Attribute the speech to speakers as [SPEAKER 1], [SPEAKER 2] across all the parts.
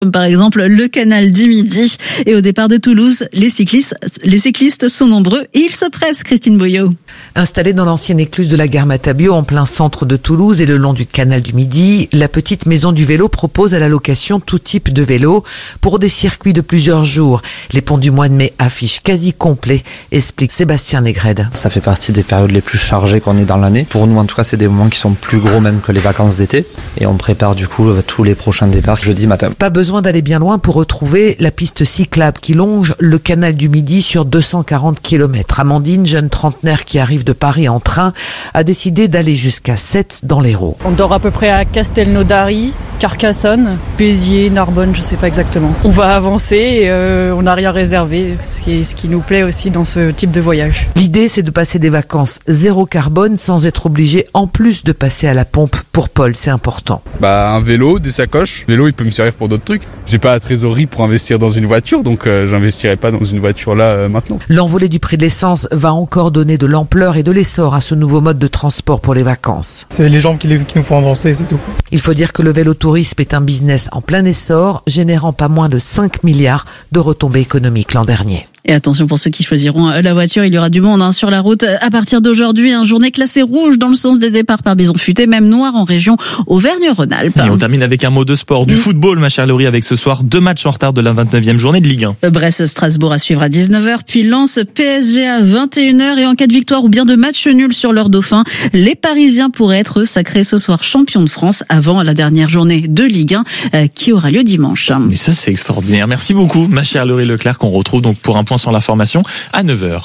[SPEAKER 1] Par exemple, le canal du Midi. Et au départ de Toulouse, les cyclistes sont nombreux et ils se pressent, Christine Boyot.
[SPEAKER 2] Installée dans l'ancienne écluse de la gare Matabio, en plein centre de Toulouse et le long du canal du Midi, la petite maison du vélo propose à la location tout type de vélo pour des circuits de plusieurs jours. Les ponts du mois de mai affichent quasi complet, explique Sébastien Négrède.
[SPEAKER 3] Ça fait partie des périodes les plus chargées qu'on ait dans l'année. Pour nous, en tout cas, c'est des moments qui sont plus gros même que les vacances d'été. Et on prépare du coup tous les prochains départs jeudi matin.
[SPEAKER 2] Pas besoin d'aller bien loin pour retrouver la piste cyclable qui longe le canal du Midi sur 240 km. Amandine, jeune trentenaire qui arrive de Paris en train, a décidé d'aller jusqu'à 7 dans l'Hérault.
[SPEAKER 4] On dort à peu près à Castelnaudary, Carcassonne, Béziers, Narbonne, je sais pas exactement. On va avancer et on n'a rien réservé, ce qui nous plaît aussi dans ce type de voyage.
[SPEAKER 2] L'idée, c'est de passer des vacances zéro carbone sans être obligé en plus de passer à la pompe. Pour Paul, c'est important.
[SPEAKER 5] Un vélo, des sacoches. Le vélo, il peut me servir pour d'autres trucs. J'ai pas la trésorerie pour investir dans une voiture, donc j'investirai pas dans une voiture là maintenant.
[SPEAKER 2] L'envolée du prix de l'essence va encore donner de l'ampleur et de l'essor à ce nouveau mode de transport pour les vacances.
[SPEAKER 6] C'est les jambes qui nous font avancer, c'est tout.
[SPEAKER 2] Il faut dire que le vélotourisme est un business en plein essor, générant pas moins de 5 milliards de retombées économiques l'an dernier.
[SPEAKER 1] Et attention pour ceux qui choisiront la voiture, il y aura du monde sur la route à partir d'aujourd'hui. Journée classée rouge dans le sens des départs par bison futé, même noir en région Auvergne-Rhône-Alpes.
[SPEAKER 7] Et on termine avec un mot de sport, du football, ma chère Laurie, avec ce soir 2 matchs en retard de la 29e journée de Ligue 1.
[SPEAKER 1] Brest-Strasbourg à suivre à 19h, puis Lens-PSG à 21h. Et en cas de victoire ou bien de match nul sur leur dauphin, les Parisiens pourraient être sacrés ce soir champions de France avant la dernière journée de Ligue 1 qui aura lieu dimanche.
[SPEAKER 7] Mais ça, c'est extraordinaire. Merci beaucoup, ma chère Laurie Leclerc, qu'on retrouve donc pour un point sur la formation à 9h.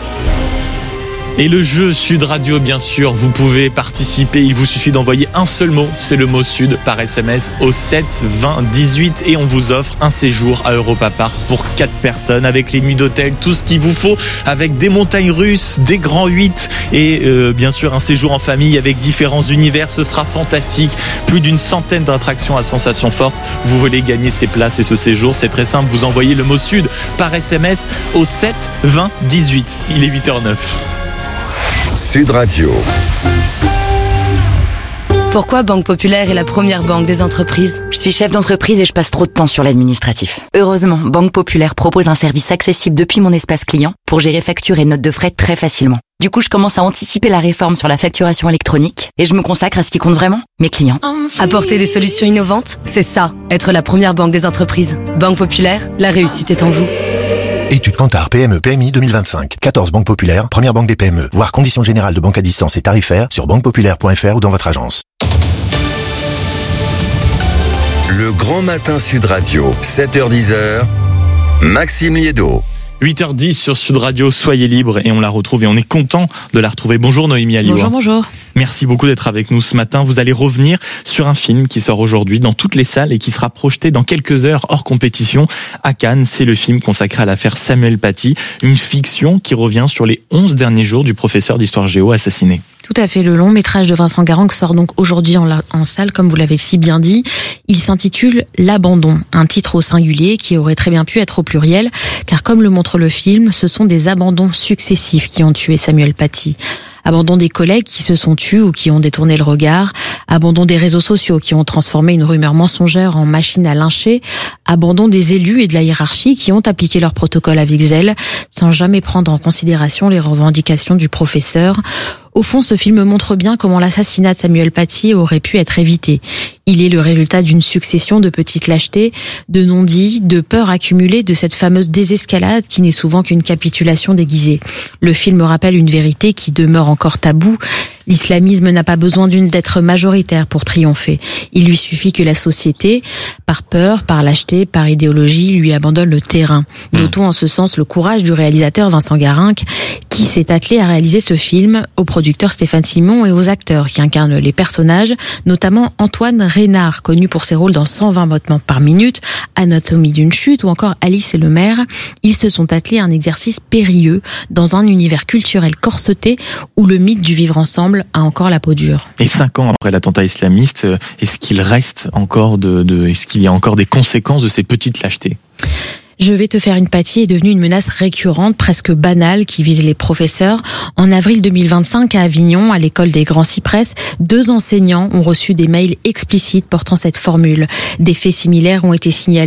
[SPEAKER 7] Et le jeu Sud Radio, bien sûr, vous pouvez participer. Il vous suffit d'envoyer un seul mot, c'est le mot Sud, par SMS au 7 20 18 et on vous offre un séjour à Europa Park pour 4 personnes avec les nuits d'hôtel, tout ce qu'il vous faut, avec des montagnes russes, des grands 8 et bien sûr un séjour en famille avec différents univers. Ce sera fantastique. Plus d'une centaine d'attractions à sensations fortes. Vous voulez gagner ces places et ce séjour, c'est très simple. Vous envoyez le mot Sud par SMS au 7 20 18. Il est 8h09.
[SPEAKER 8] Sud Radio.
[SPEAKER 9] Pourquoi Banque Populaire est la première banque des entreprises ? Je suis chef d'entreprise et je passe trop de temps sur l'administratif. Heureusement, Banque Populaire propose un service accessible depuis mon espace client pour gérer factures et notes de frais très facilement. Du coup, je commence à anticiper la réforme sur la facturation électronique et je me consacre à ce qui compte vraiment, mes clients. Apporter des solutions innovantes, c'est ça, être la première banque des entreprises. Banque Populaire, la réussite est en vous.
[SPEAKER 10] Étude Kantar PME PMI 2025. 14 banques populaires, première banque des PME. Voir conditions générales de banque à distance et tarifaires sur banquepopulaire.fr ou dans votre agence.
[SPEAKER 8] Le Grand Matin Sud Radio, 7h-10h, Maxime Liédo.
[SPEAKER 7] 8h10 sur Sud Radio, soyez libres et on la retrouve et on est content de la retrouver. Bonjour Noémie Alioua.
[SPEAKER 11] Bonjour.
[SPEAKER 7] Merci beaucoup d'être avec nous ce matin. Vous allez revenir sur un film qui sort aujourd'hui dans toutes les salles et qui sera projeté dans quelques heures hors compétition à Cannes. C'est le film consacré à l'affaire Samuel Paty, une fiction qui revient sur les 11 derniers jours du professeur d'histoire géo assassiné.
[SPEAKER 11] Tout à fait, le long métrage de Vincent Garanc sort donc aujourd'hui en salle, comme vous l'avez si bien dit. Il s'intitule L'abandon, un titre au singulier qui aurait très bien pu être au pluriel, car comme le montre le film, ce sont des abandons successifs qui ont tué Samuel Paty. Abandon des collègues qui se sont tus ou qui ont détourné le regard, abandon des réseaux sociaux qui ont transformé une rumeur mensongère en machine à lyncher, abandon des élus et de la hiérarchie qui ont appliqué leur protocole avec zèle, sans jamais prendre en considération les revendications du professeur. Au fond, ce film montre bien comment l'assassinat de Samuel Paty aurait pu être évité. Il est le résultat d'une succession de petites lâchetés, de non-dits, de peurs accumulées, de cette fameuse désescalade qui n'est souvent qu'une capitulation déguisée. Le film rappelle une vérité qui demeure encore taboue. L'islamisme n'a pas besoin d'être majoritaire pour triompher. Il lui suffit que la société, par peur, par lâcheté, par idéologie, lui abandonne le terrain. Notons en ce sens le courage du réalisateur Vincent Garanc qui s'est attelé à réaliser ce film, au producteur Stéphane Simon et aux acteurs qui incarnent les personnages, notamment Antoine Reynard, connu pour ses rôles dans 120 battements par minute, Anatomie d'une chute ou encore Alice et le maire. Ils se sont attelés à un exercice périlleux dans un univers culturel corseté où le mythe du vivre ensemble a encore la peau dure.
[SPEAKER 7] Et 5 ans après l'attentat islamiste, est-ce qu'il y a encore des conséquences de ces petites lâchetés ?
[SPEAKER 11] Je vais te faire une pâtie est devenue une menace récurrente, presque banale, qui vise les professeurs. En avril 2025, à Avignon, à l'école des Grands Cypresses, 2 enseignants ont reçu des mails explicites portant cette formule. Des faits similaires ont été signalés